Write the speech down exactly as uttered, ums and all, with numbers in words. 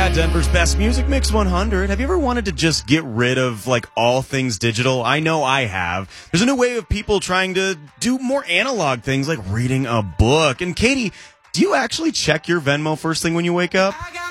Yeah, Denver's best music mix one hundred. Have you ever wanted to just get rid of like all things digital? I know I have. There's a new way of people trying to do more analog things like reading a book. And Katie, do you actually check your Venmo first thing when you wake up?